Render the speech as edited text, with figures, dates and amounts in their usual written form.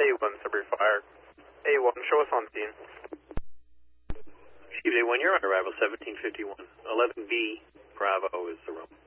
A1, Sudbury Fire. A1, show us on scene. Chief A1, you're on arrival 1751. 11B Bravo is the room.